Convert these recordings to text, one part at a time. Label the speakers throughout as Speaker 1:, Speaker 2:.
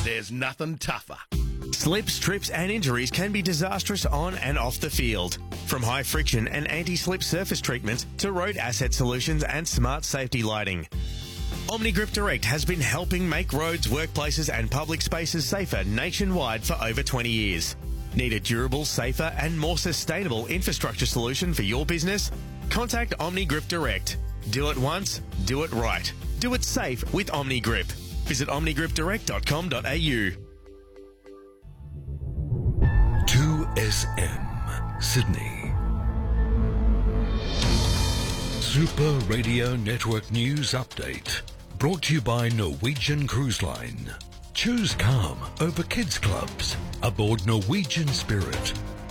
Speaker 1: There's nothing tougher. Slips, trips and injuries can be disastrous on and off the field. From high friction and anti-slip surface treatments to road asset solutions and smart safety lighting. OmniGrip Direct has been helping make roads, workplaces and public spaces safer nationwide for over 20 years. Need a durable, safer and more sustainable infrastructure solution for your business? Contact OmniGrip Direct. Do it once, do it right. Do it safe with OmniGrip. Visit omnigripdirect.com.au.
Speaker 2: 2SM Sydney. Super Radio Network News Update. Brought to you by Norwegian Cruise Line. Choose calm over kids' clubs aboard Norwegian Spirit.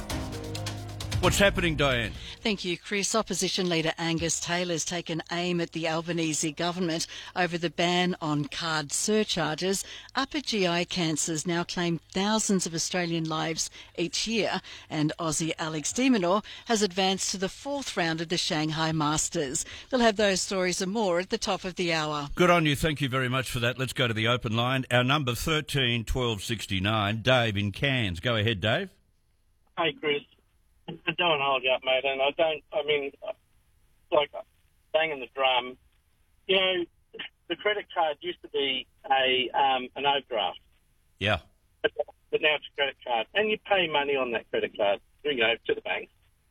Speaker 3: What's happening, Diane?
Speaker 4: Thank you, Chris. Opposition leader Angus Taylor's taken aim at the Albanese government over the ban on card surcharges. Upper GI cancers now claim thousands of Australian lives each year, and Aussie Alex de Minaur has advanced to the fourth round of the Shanghai Masters. We'll have those stories and more at the top of the hour.
Speaker 3: Good on you. Thank you very much for that. Let's go to the open line. Our number 13 1269, Dave in Cairns. Go ahead, Dave.
Speaker 5: Hey, Chris. I don't hold you up, mate, and like banging the drum, you know, the credit card used to be an overdraft.
Speaker 3: Yeah.
Speaker 5: But now it's a credit card, and you pay money on that credit card, you know, to the bank.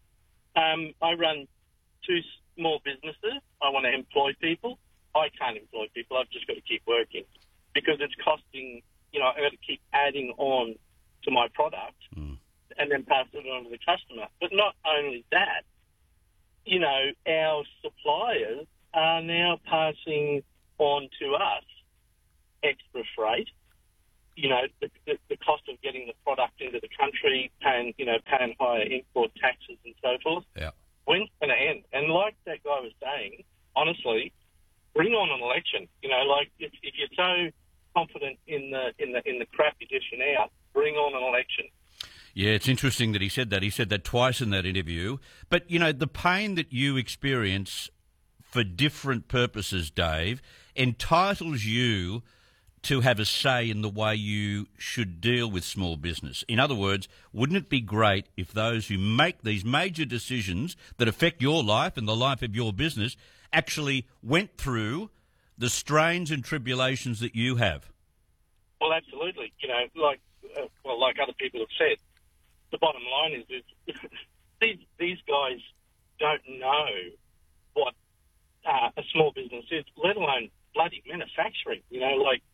Speaker 5: I run two small businesses. I want to employ people. I can't employ people. I've just got to keep working because it's costing, you know, I've got to keep adding on to my product. And then pass it on to the customer. But not only that, you know, our suppliers are now passing on to us extra freight, you know, the cost of getting the product into the country, paying higher import taxes and so forth.
Speaker 3: Yeah.
Speaker 5: When's it going to end? And like that guy was saying, honestly, bring on an election. You know, like if you're so confident in the crap you're dishing out, bring on an election.
Speaker 3: Yeah, it's interesting that he said that. He said that twice in that interview. But, you know, the pain that you experience for different purposes, Dave, entitles you to have a say in the way you should deal with small business. In other words, wouldn't it be great if those who make these major decisions that affect your life and the life of your business actually went through the strains and tribulations that you have?
Speaker 5: Well, absolutely. You know, like other people have said, the bottom line is these guys don't know what a small business is, let alone bloody manufacturing. You know, like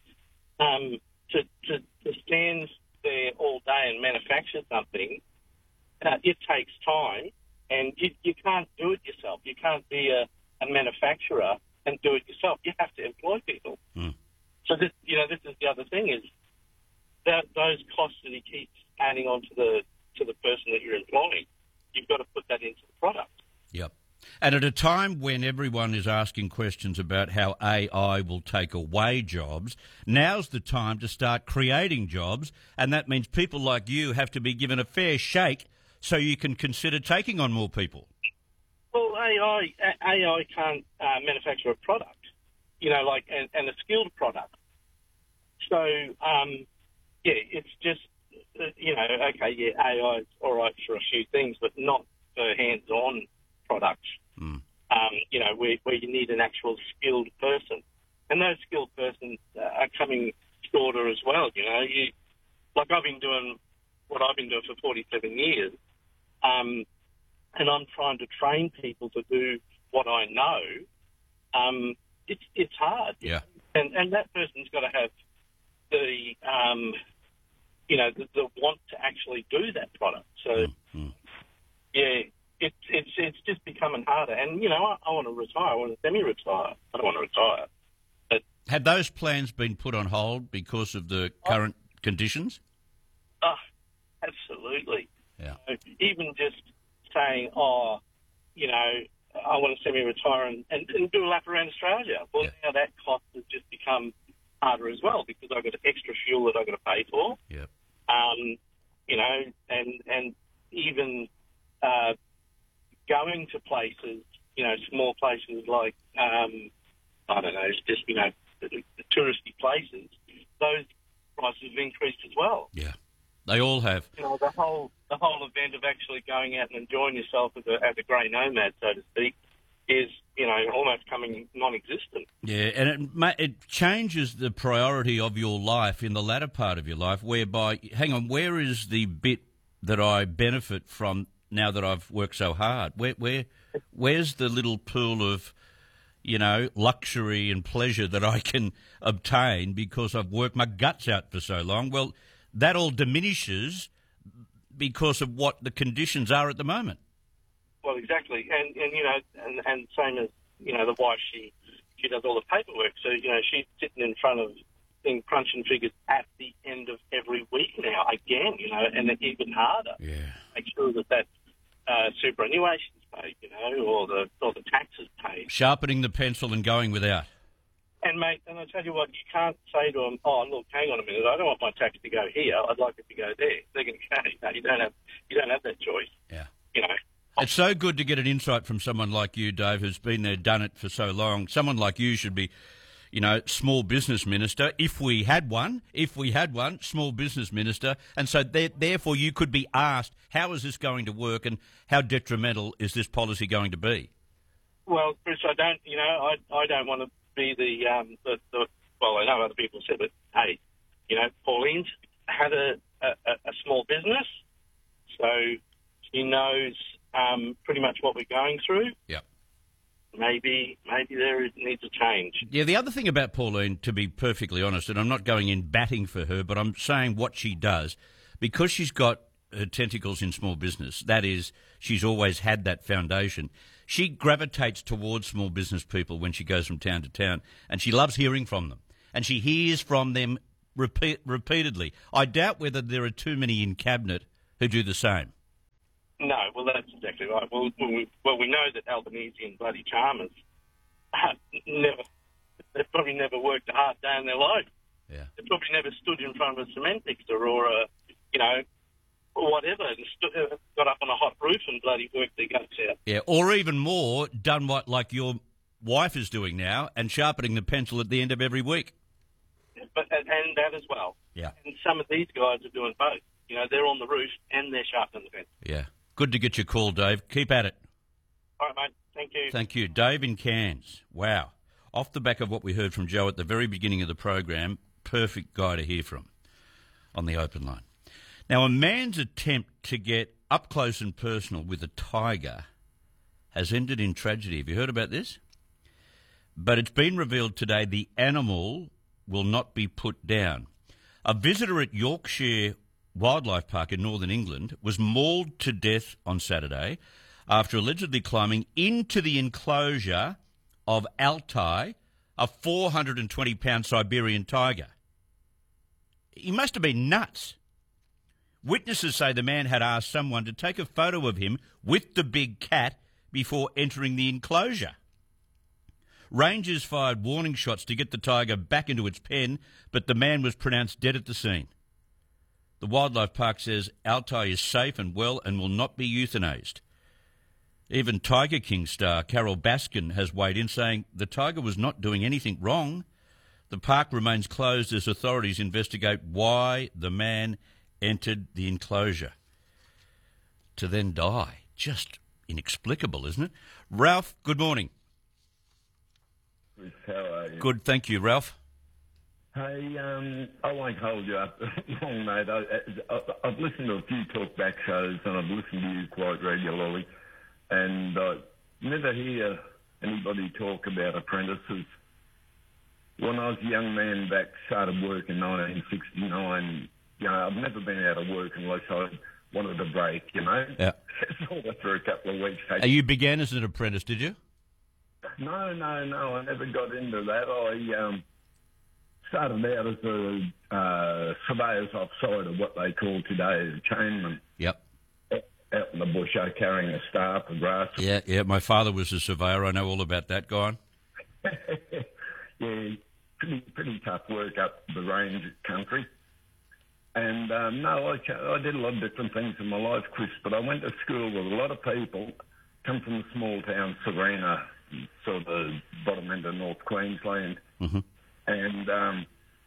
Speaker 5: to stand there all day and manufacture something, it takes time, and you can't do it yourself. You can't be a manufacturer and do it yourself. You have to employ people. So this is the other thing is that those costs that he keeps adding on to the person that you're employing, you've got to put that into the product.
Speaker 3: Yep. And at a time when everyone is asking questions about how AI will take away jobs, now's the time to start creating jobs, and that means people like you have to be given a fair shake so you can consider taking on more people.
Speaker 5: Well, AI can't manufacture a product, you know, like and a skilled product. So, it's just, you know, okay, yeah, AI is all right for a few things, but not for hands-on products, you know, where you need an actual skilled person. And those skilled persons are coming shorter as well, you know. Like I've been doing what I've been doing for 47 years, and I'm trying to train people to do what I know. It's hard.
Speaker 3: Yeah.
Speaker 5: And that person's got to have the the want to actually do that product. So, yeah, it's just becoming harder. And, you know, I want to retire. I want to semi-retire. I don't want to retire. But
Speaker 3: have those plans been put on hold because of the current conditions?
Speaker 5: Absolutely.
Speaker 3: Yeah.
Speaker 5: So even just saying, you know, I want to semi-retire and do a lap around Australia. Well, now that cost has just become harder as well because I've got extra fuel that I've got to pay for.
Speaker 3: Yeah.
Speaker 5: You know, and even going to places, you know, small places like, I don't know, it's just, you know, the touristy places, prices have increased as well.
Speaker 3: Yeah, they all have.
Speaker 5: You know, the whole event of actually going out and enjoying yourself as a grey nomad, so to speak, is, you know, almost coming non-existent.
Speaker 3: Yeah, and it changes the priority of your life in the latter part of your life, whereby, hang on, where is the bit that I benefit from now that I've worked so hard? Where's the little pool of, you know, luxury and pleasure that I can obtain because I've worked my guts out for so long? Well, that all diminishes because of what the conditions are at the moment.
Speaker 5: Well, exactly, and you know, and same as, you know, the wife, she does all the paperwork, so, you know, she's sitting in front of crunching figures at the end of every week now, again, you know, and it's even harder.
Speaker 3: Yeah.
Speaker 5: Make sure that superannuation's paid, you know, or the taxes paid.
Speaker 3: Sharpening the pencil and going without.
Speaker 5: And, mate, and I tell you what, you can't say to them, oh, look, hang on a minute, I don't want my tax to go here, I'd like it to go there. They're going to go, no, you don't have that choice.
Speaker 3: Yeah.
Speaker 5: You know.
Speaker 3: It's so good to get an insight from someone like you, Dave, who's been there, done it for so long. Someone like you should be, you know, small business minister, if we had one, small business minister. And so therefore you could be asked, how is this going to work and how detrimental is this policy going to be?
Speaker 5: Well, Chris, I don't want to be the well, I know other people said it. Hey, you know, Pauline's had a small business, so she knows pretty much what we're going through.
Speaker 3: Yeah.
Speaker 5: Maybe there needs a change.
Speaker 3: Yeah, the other thing about Pauline, to be perfectly honest, and I'm not going in batting for her, but I'm saying what she does, because she's got her tentacles in small business, that is, she's always had that foundation, she gravitates towards small business people when she goes from town to town, and she loves hearing from them, and she hears from them repeatedly. I doubt whether there are too many in Cabinet who do the same.
Speaker 5: No, well, that's exactly right. Well, we know that Albanese and bloody Chalmers they've probably never worked a hard day in their life.
Speaker 3: Yeah.
Speaker 5: They've probably never stood in front of a cement mixer or a, you know, or whatever, and got up on a hot roof and bloody worked their guts out.
Speaker 3: Yeah, or even more, done what like your wife is doing now and sharpening the pencil at the end of every week.
Speaker 5: And that as well.
Speaker 3: Yeah.
Speaker 5: And some of these guys are doing both. You know, they're on the roof and they're sharpening the pencil.
Speaker 3: Yeah. Good to get your call, Dave. Keep at it.
Speaker 5: All right, mate. Thank you.
Speaker 3: Thank you. Dave in Cairns. Wow. Off the back of what we heard from Joe at the very beginning of the program, perfect guy to hear from on the open line. Now, a man's attempt to get up close and personal with a tiger has ended in tragedy. Have you heard about this? But it's been revealed today the animal will not be put down. A visitor at Yorkshire Wildlife Park in northern England was mauled to death on Saturday after allegedly climbing into the enclosure of Altai, a 420-pound Siberian tiger. He must have been nuts. Witnesses say the man had asked someone to take a photo of him with the big cat before entering the enclosure. Rangers fired warning shots to get the tiger back into its pen, but the man was pronounced dead at the scene. The Wildlife Park says Altai is safe and well and will not be euthanased. Even Tiger King star Carol Baskin has weighed in, saying the tiger was not doing anything wrong. The park remains closed as authorities investigate why the man entered the enclosure to then die. Just inexplicable, isn't it? Ralph, good morning.
Speaker 6: How are you?
Speaker 3: Good, thank you, Ralph.
Speaker 6: Hey, I won't hold you up long, mate. I've listened to a few talkback shows and I've listened to you quite regularly, and I never hear anybody talk about apprentices. When I was a young man back, started work in 1969, you know, I've never been out of work unless I wanted a break, you know.
Speaker 3: Yeah.
Speaker 6: Sort of for a couple of weeks.
Speaker 3: You began as an apprentice, did you?
Speaker 6: No, I never got into that. I started out as a surveyor's offside of what they call today a chainman.
Speaker 3: Yep.
Speaker 6: Out in the bush, carrying a staff of grass.
Speaker 3: Yeah, my father was a surveyor. I know all about that. Go on.
Speaker 6: Yeah, pretty tough work up the range country. And, I did a lot of different things in my life, Chris, but I went to school with a lot of people, come from the small town, Serena, sort of bottom end of North Queensland.
Speaker 3: Mm-hmm.
Speaker 6: And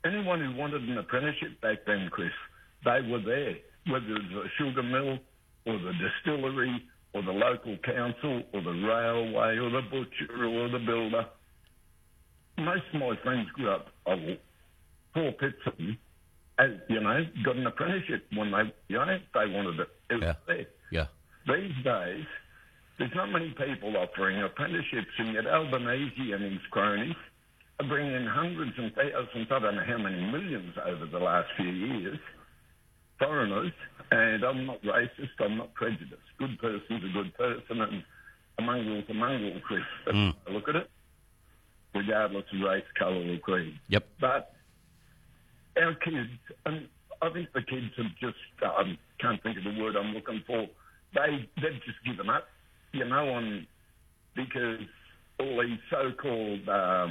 Speaker 6: anyone who wanted an apprenticeship back then, Chris, they were there, whether it was a sugar mill or the distillery or the local council or the railway or the butcher or the builder. Most of my friends grew up, poor pits of them, as, got an apprenticeship when they wanted it. It was there.
Speaker 3: Yeah.
Speaker 6: These days, there's not many people offering apprenticeships, and yet Albanese and his cronies are bringing in hundreds and thousands, I don't know how many millions over the last few years, foreigners, and I'm not racist, I'm not prejudiced. Good person's a good person, and a mongrel's a mongrel, Chris. That's how I look at it, regardless of race, colour or creed.
Speaker 3: Yep.
Speaker 6: But our kids, and I think the kids have just, I can't think of the word I'm looking for, they've just given up, because all these so-called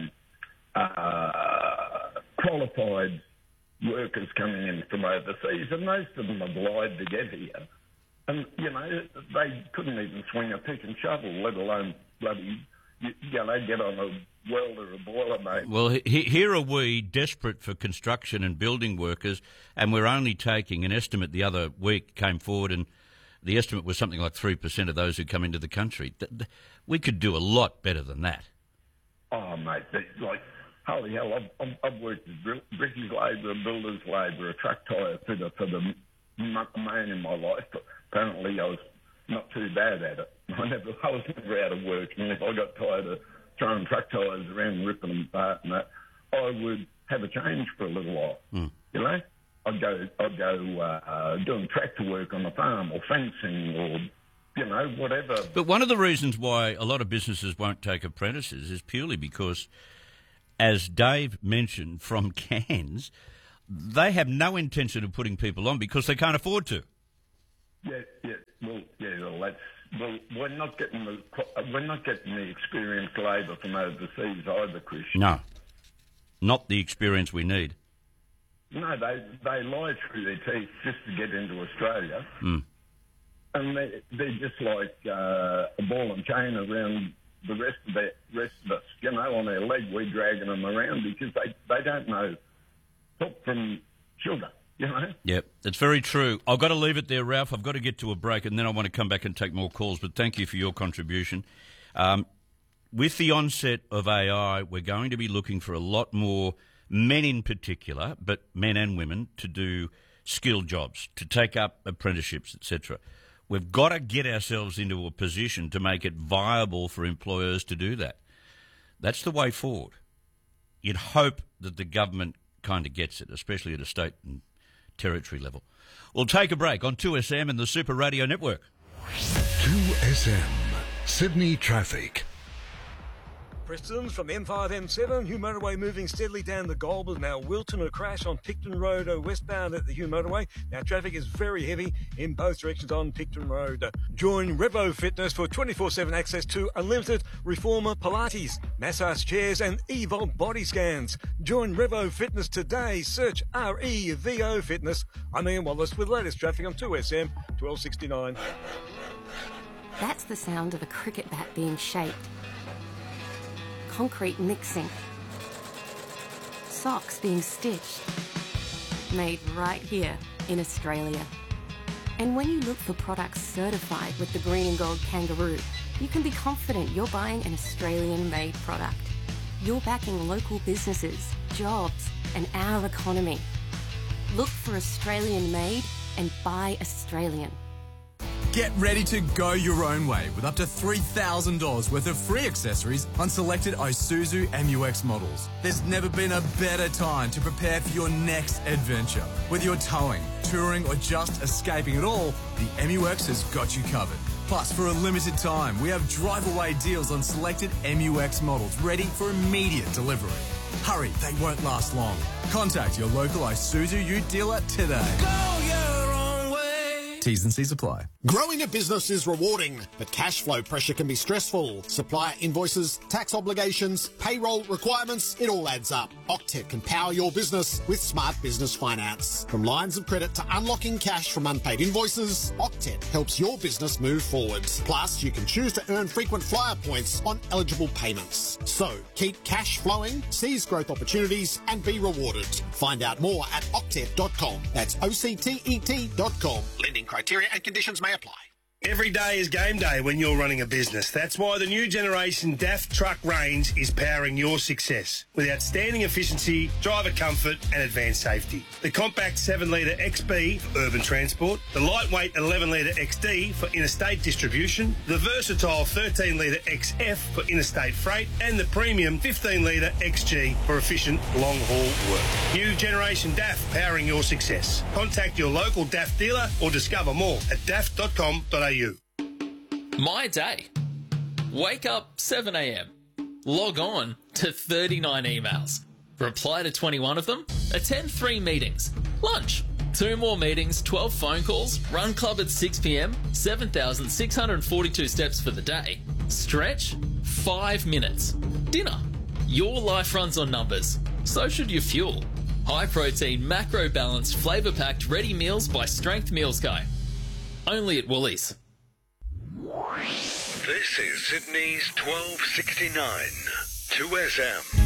Speaker 6: qualified workers coming in from overseas, and most of them have lied to get here. And, they couldn't even swing a pick and shovel, let alone bloody, get on a welder or a boiler, mate.
Speaker 3: Well, here are we desperate for construction and building workers, and we're only taking an estimate the other week came forward, and the estimate was something like 3% of those who come into the country. We could do a lot better than that.
Speaker 6: Oh, mate, holy hell, I've worked as brickies labourer, builder's labourer, truck tyre fitter for the main in my life, but apparently I was not too bad at it. I was never out of work, and if I got tired of throwing truck tyres around and ripping them apart and that, I would have a change for a little while, I'd go doing tractor work on the farm or fencing or, whatever.
Speaker 3: But one of the reasons why a lot of businesses won't take apprentices is purely because, as Dave mentioned from Cairns, they have no intention of putting people on because they can't afford to.
Speaker 6: We're not getting the experienced labour from overseas either, Chris.
Speaker 3: No, not the experience we need.
Speaker 6: No, they lie through their teeth just to get into Australia, and they're just like a ball and chain around the rest of us. On their leg, we're dragging them around because they don't know top from sugar.
Speaker 3: Yep, it's very true. I've got to leave it there, Ralph. I've got to get to a break, and then I want to come back and take more calls. But thank you for your contribution. With the onset of AI, we're going to be looking for a lot more men in particular, but men and women, to do skilled jobs, to take up apprenticeships, etc. We've got to get ourselves into a position to make it viable for employers to do that. That's the way forward. You'd hope that the government kind of gets it, especially at a state and territory level. We'll take a break on 2SM and the Super Radio Network.
Speaker 2: 2SM, Sydney Traffic.
Speaker 7: Preston's from M5, M7, Hugh Motorway moving steadily down the Goulburn. Now Wilton, a crash on Picton Road westbound at the Hugh Motorway. Now traffic is very heavy in both directions on Picton Road. Join Revo Fitness for 24/7 access to unlimited reformer Pilates, massage chairs and Evolt body scans. Join Revo Fitness today. Search REVO Fitness. I'm Ian Wallace with latest traffic on 2SM 1269.
Speaker 8: That's the sound of a cricket bat being shaped. Concrete mixing, socks being stitched, made right here in Australia. And when you look for products certified with the Green and Gold Kangaroo, you can be confident you're buying an Australian-made product. You're backing local businesses, jobs, and our economy. Look for Australian-made and buy Australian.
Speaker 9: Get ready to go your own way with up to $3,000 worth of free accessories on selected Isuzu MU-X models. There's never been a better time to prepare for your next adventure. Whether you're towing, touring, or just escaping it all, the MU-X has got you covered. Plus, for a limited time, we have drive-away deals on selected MU-X models ready for immediate delivery. Hurry, they won't last long. Contact your local Isuzu Ute dealer today.
Speaker 10: Go your own way.
Speaker 9: T's and C's apply.
Speaker 10: Growing a business is rewarding, but cash flow pressure can be stressful. Supplier invoices, tax obligations, payroll requirements, it all adds up. Octet can power your business with Smart Business Finance. From lines of credit to unlocking cash from unpaid invoices, Octet helps your business move forward. Plus, you can choose to earn frequent flyer points on eligible payments. So, keep cash flowing, seize growth opportunities, and be rewarded. Find out more at octet.com. That's OCTET.com. Lending criteria and conditions may apply.
Speaker 11: Every day is game day when you're running a business. That's why the new generation DAF truck range is powering your success with outstanding efficiency, driver comfort and advanced safety. The compact 7-litre XB for urban transport, the lightweight 11-litre XD for interstate distribution, the versatile 13-litre XF for interstate freight and the premium 15-litre XG for efficient long-haul work. New generation DAF powering your success. Contact your local DAF dealer or discover more at daf.com.au.
Speaker 12: My day. Wake up 7 a.m. Log on to 39 emails. Reply to 21 of them. Attend 3 meetings. Lunch. 2 more meetings, 12 phone calls. Run club at 6 p.m. 7,642 steps for the day. Stretch. 5 minutes. Dinner. Your life runs on numbers. So should your fuel. High protein, macro balanced, flavour packed ready meals by Strength Meals Guy. Only at Woolies.
Speaker 2: This is Sydney's 1269 2SM.